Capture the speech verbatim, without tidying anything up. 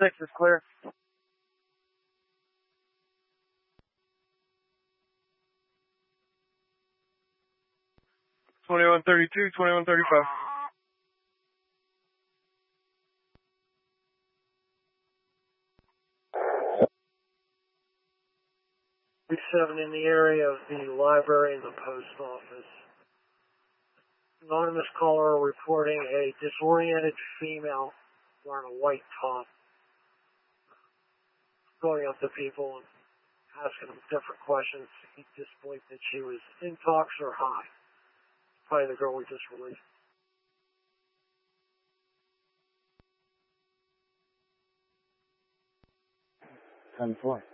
six is clear. twenty-one thirty-two, twenty-one thirty-five. seven in the area of the library and the post office. Anonymous caller reporting a disoriented female wearing a white top, going up to people and asking them different questions. He just believed that she was in talks or high. Probably the girl we just released. ten four.